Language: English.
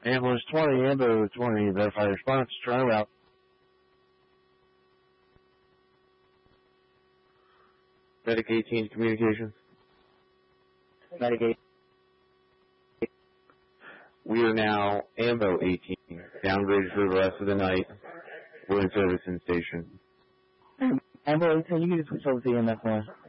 Ambulance 20, Ambo 20, verify response, try route. Medic 18 communications. Medic 18. We are now Ambo 18, downgraded for the rest of the night. We're in service in station. Ambo 18, you can just switch over to EMS 1.